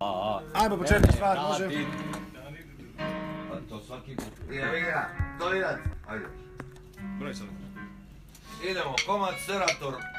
Ajmo početku stvar, može. Pa to svaki put. Idemo igra, dolinac, ajde. Broj sad. Idemo, komad Serator.